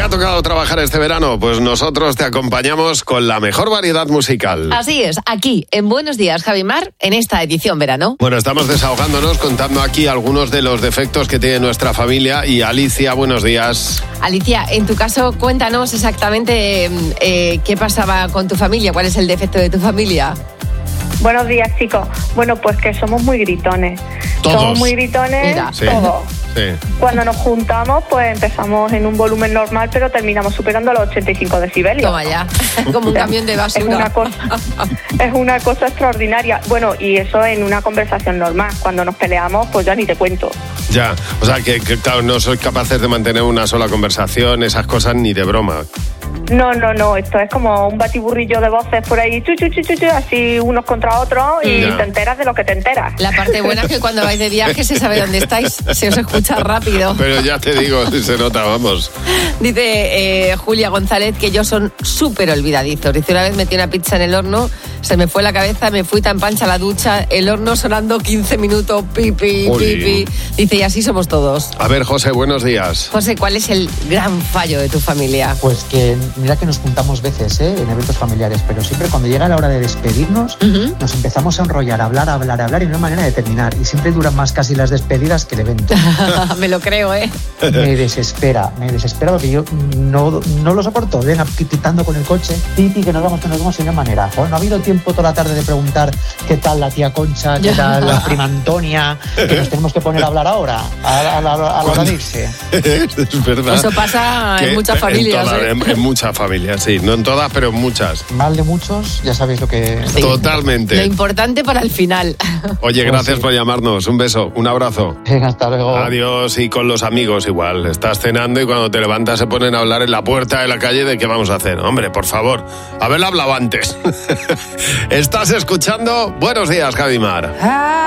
ha tocado trabajar este verano? Pues nosotros te acompañamos con la mejor variedad musical. Así es, aquí en Buenos Días, Javi Mar, en esta edición verano. Bueno, estamos desahogándonos, contando aquí algunos de los defectos que tiene nuestra familia. Y Alicia, buenos días. Alicia, en tu caso, cuéntanos exactamente qué pasaba con tu familia, cuál es el defecto de tu familia. Buenos días, chicos. Bueno, pues que somos muy gritones. Todos. Somos muy gritones, Mira. Sí. todos. Sí. Cuando nos juntamos, pues empezamos en un volumen normal, pero terminamos superando los 85 decibelios. Toma ya, como un camión de basura. Es una cosa extraordinaria. Bueno, y eso en una conversación normal. Cuando nos peleamos, pues ya ni te cuento. Ya, o sea que claro, no sois capaces de mantener una sola conversación, esas cosas ni de broma. No, esto es como un batiburrillo de voces por ahí, así unos contra otros, y Ya. te enteras de lo que te enteras. La parte buena es que cuando vais de viaje se sabe dónde estáis, se os escucha rápido. Pero ya te digo, se nota, vamos. Dice Julia González que ellos son súper olvidadizos. Dice, una vez metí una pizza en el horno, se me fue la cabeza, me fui tan pancha a la ducha, el horno sonando 15 minutos, pipi. Dice, y así somos todos. A ver, José, buenos días. José, ¿cuál es el gran fallo de tu familia? Pues que mira que nos juntamos veces en eventos familiares, pero siempre cuando llega la hora de despedirnos nos empezamos a enrollar, a hablar y no hay manera de terminar. Y siempre duran más casi las despedidas que el evento. Me lo creo, ¿eh? Me desespera porque yo no lo soporto. Venga, quitando con el coche, Titi, que nos vamos y no hay manera. Joder, no ha habido tiempo toda la tarde de preguntar qué tal la tía Concha, qué tal la prima Antonia, que nos tenemos que poner a hablar ahora, a la hora de irse. Es verdad. Eso pasa en muchas familias. En muchas familias, sí. No en todas, pero en muchas. Mal de muchos, ya sabéis lo que... Sí. Totalmente. Lo importante para el final. Oye, gracias sí. por llamarnos. Un beso, un abrazo. Venga, hasta luego. Adiós. Y con los amigos igual. Estás cenando y cuando te levantas se ponen a hablar en la puerta de la calle de qué vamos a hacer. Hombre, por favor, haberlo hablado antes. Estás escuchando Buenos Días, Javi Mar.